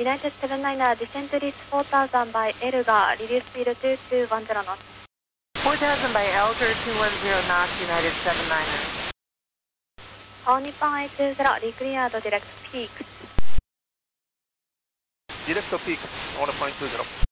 United 799, descend to reach 4000 by Elgar, reduce speed to 2210 knots. 4000 by Elgar, 210 knots, United 799. All Nippon 820, decleared direct peaks. Direct peak, 1.20.